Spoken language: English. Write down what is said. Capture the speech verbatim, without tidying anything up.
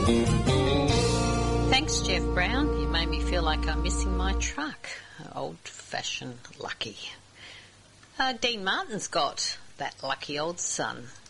Thanks, Jeff Brown. You made me feel like I'm missing my truck. Old-fashioned lucky. Uh, Dean Martin's got that lucky old son.